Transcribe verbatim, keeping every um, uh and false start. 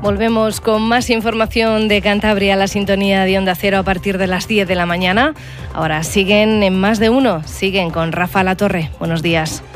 Volvemos con más información de Cantabria, la sintonía de Onda Cero a partir de las diez de la mañana. Ahora siguen en Más de Uno, siguen con Rafa Latorre. Buenos días.